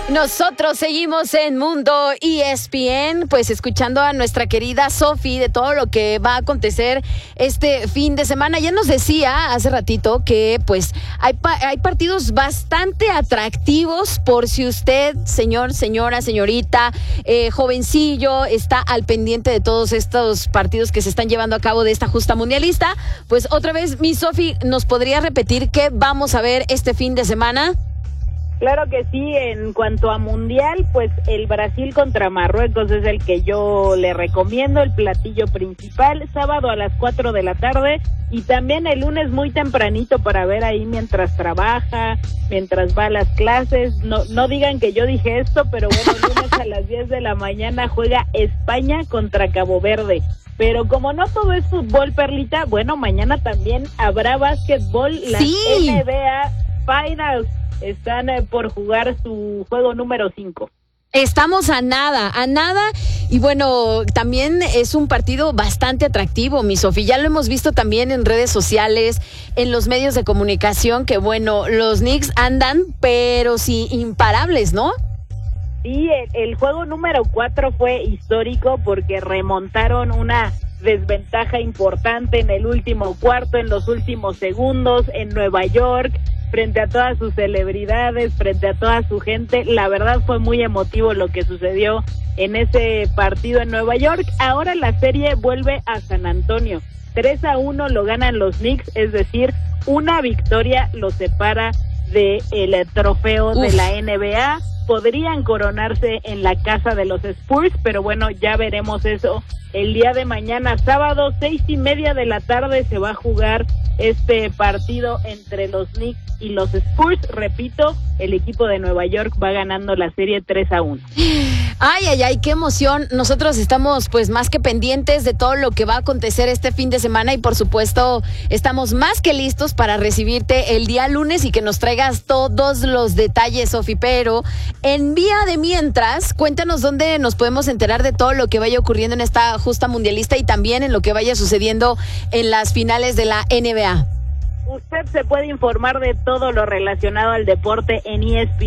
Nosotros seguimos en Mundo ESPN, pues escuchando a nuestra querida Sofi de todo lo que va a acontecer este fin de semana. Ya nos decía hace ratito que pues hay partidos bastante atractivos por si usted, señor, señora, señorita, jovencillo, está al pendiente de todos estos partidos que se están llevando a cabo de esta justa mundialista. Pues otra vez, mi Sofi, ¿nos podría repetir qué vamos a ver este fin de semana? Claro que sí, en cuanto a mundial, pues el Brasil contra Marruecos es el que yo le recomiendo, el platillo principal, sábado a las 4 de la tarde y también el lunes muy tempranito para ver ahí mientras trabaja, mientras va a las clases. No digan que yo dije esto, pero bueno, el lunes a las 10 de la mañana juega España contra Cabo Verde. Pero como no todo es fútbol, Perlita, bueno, mañana también habrá básquetbol, la NBA Finals. Están por jugar su juego número 5. Estamos a nada, y bueno, también es un partido bastante atractivo, mi Sofi, ya lo hemos visto también en redes sociales, en los medios de comunicación, que bueno, los Knicks andan, pero sí, imparables, ¿no? Sí, el juego número 4 fue histórico porque remontaron una desventaja importante en el último cuarto, en los últimos segundos, en Nueva York, frente a todas sus celebridades, frente a toda su gente. La verdad fue muy emotivo lo que sucedió en ese partido en Nueva York. Ahora la serie vuelve a San Antonio. 3-1 lo ganan los Knicks, es decir, una victoria los separa del trofeo de la NBA. Podrían coronarse en la casa de los Spurs, pero bueno, ya veremos eso el día de mañana, sábado, 6:30 de la tarde, se va a jugar este partido entre los Knicks y los Spurs. Repito, el equipo de Nueva York va ganando la serie 3-1. Ay, qué emoción. Nosotros estamos pues más que pendientes de todo lo que va a acontecer este fin de semana y por supuesto estamos más que listos para recibirte el día lunes y que nos traigas todos los detalles, Sofi. Pero en vía de mientras, cuéntanos dónde nos podemos enterar de todo lo que vaya ocurriendo en esta justa mundialista y también en lo que vaya sucediendo en las finales de la NBA. Usted se puede informar de todo lo relacionado al deporte en ESPN.